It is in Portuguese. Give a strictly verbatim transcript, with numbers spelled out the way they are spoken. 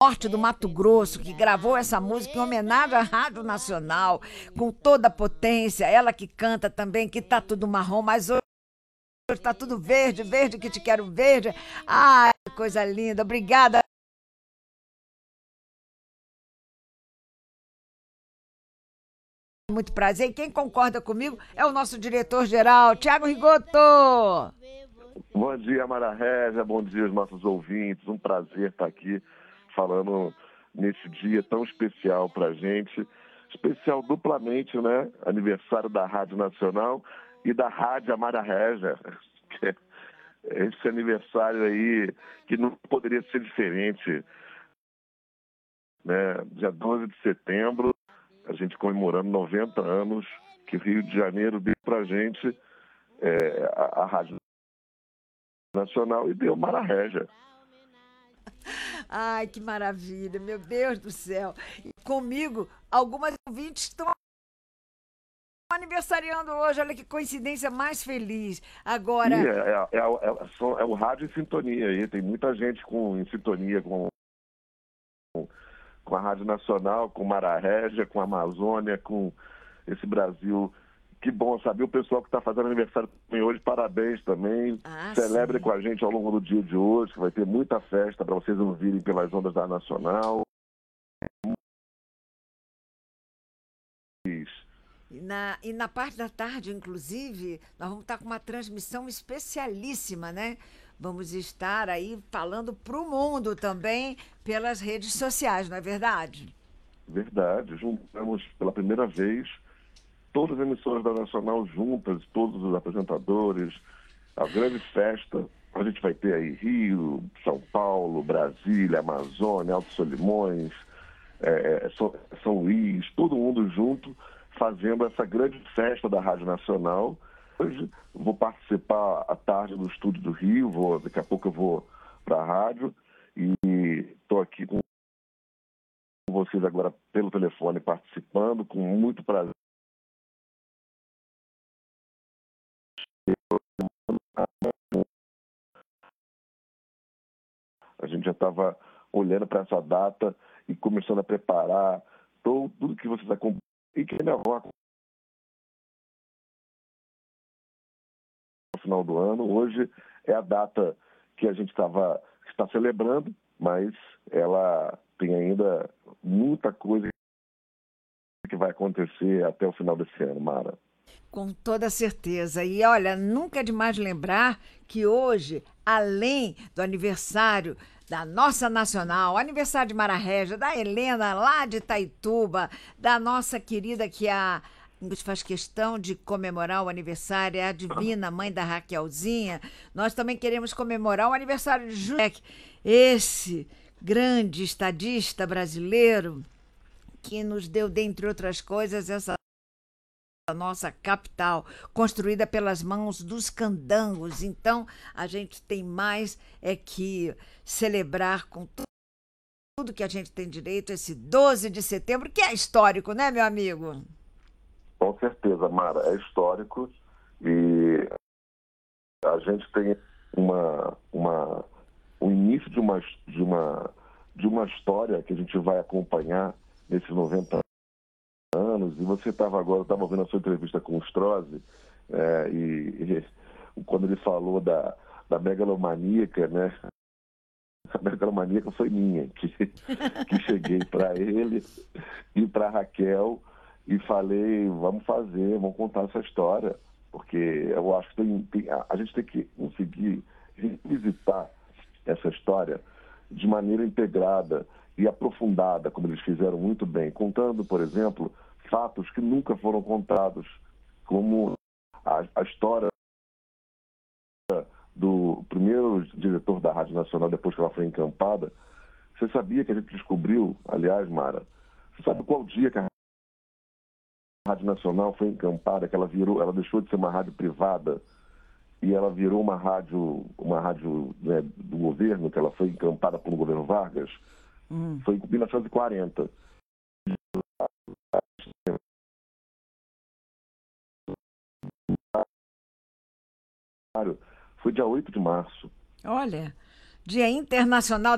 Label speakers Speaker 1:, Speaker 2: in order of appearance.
Speaker 1: Norte do Mato Grosso, que gravou essa música em homenagem à Rádio Nacional, com toda a potência. Ela que canta também, que tá tudo marrom, mas hoje tá tudo verde, verde que te quero verde. Ai, que coisa linda. Obrigada. Muito prazer. E quem concorda comigo é o nosso diretor-geral, Tiago Rigoto.
Speaker 2: Bom dia, Mara Régia. Bom dia aos nossos ouvintes. Um prazer estar aqui falando nesse dia tão especial para a gente. Especial duplamente, né? Aniversário da Rádio Nacional e da Rádio Mara Régia. Esse aniversário aí que não poderia ser diferente, né? Dia doze de setembro, a gente comemorando noventa anos que Rio de Janeiro deu para a gente é, a, a Rádio Nacional e deu Mara Régia.
Speaker 1: Ai, que maravilha, meu Deus do céu. E comigo, algumas ouvintes estão aniversariando hoje, olha que coincidência mais feliz.
Speaker 2: E
Speaker 1: Agora,
Speaker 2: é, é, é, é, só- é o rádio em sintonia aí, tem muita gente com, em sintonia com, com a Rádio Nacional, com Mara Régia, com a Amazônia, com esse Brasil. Que bom saber o pessoal que está fazendo aniversário também hoje, parabéns também.
Speaker 1: ah,
Speaker 2: Celebre
Speaker 1: sim.
Speaker 2: com a gente ao longo do dia de hoje, que vai ter muita festa para vocês ouvirem pelas ondas da Nacional.
Speaker 1: E na, e na parte da tarde, inclusive, nós vamos estar com uma transmissão especialíssima, né? Vamos estar aí falando para o mundo também pelas redes sociais, não é verdade?
Speaker 2: Verdade, juntamos pela primeira vez todas as emissoras da Nacional juntas, todos os apresentadores, a grande festa. A gente vai ter aí Rio, São Paulo, Brasília, Amazônia, Alto Solimões, é, São, São Luís, todo mundo junto fazendo essa grande festa da Rádio Nacional. Hoje vou participar à tarde no estúdio do Rio, vou, daqui a pouco eu vou para a rádio e estou aqui com vocês agora pelo telefone participando, com muito prazer. A gente já estava olhando para essa data e começando a preparar todo, tudo que vocês acompanham e que ainda vão acompanhar no final do ano. Hoje é a data que a gente estava está celebrando, mas ela tem ainda muita coisa que vai acontecer até o final desse ano, Mara.
Speaker 1: Com toda certeza. E olha, nunca é demais lembrar que hoje, além do aniversário da nossa nacional, aniversário de Mara Régia, da Helena lá de Itaituba, da nossa querida que é a faz questão de comemorar o aniversário, é a divina mãe da Raquelzinha. Nós também queremos comemorar o aniversário de José, esse grande estadista brasileiro que nos deu, dentre outras coisas, essa nossa capital, construída pelas mãos dos candangos. Então, a gente tem mais é que celebrar com tu- tudo que a gente tem direito esse doze de setembro, que é histórico, né, meu amigo?
Speaker 2: Com certeza, Mara, é histórico e a gente tem uma, uma, o início de uma, de, uma, de uma história que a gente vai acompanhar nesses noventa anos. E você estava agora, estava ouvindo a sua entrevista com o Strozzi, é, e, e quando ele falou da, da megalomaníaca, né? A megalomaníaca foi minha, que, que cheguei para ele e para Raquel e falei, vamos fazer, vamos contar essa história, porque eu acho que tem, tem, a, a gente tem que conseguir revisitar essa história de maneira integrada e aprofundada, como eles fizeram muito bem, contando, por exemplo, fatos que nunca foram contados, como a, a história do primeiro diretor da Rádio Nacional, depois que ela foi encampada. Você sabia que a gente descobriu, aliás, Mara, você sabe qual dia que a Rádio Nacional foi encampada, que ela virou, ela deixou de ser uma rádio privada e ela virou uma rádio, uma rádio, né, do governo, que ela foi encampada pelo governo Vargas? Hum. Foi em mil novecentos e quarenta. Foi dia oito de março.
Speaker 1: Olha, Dia Internacional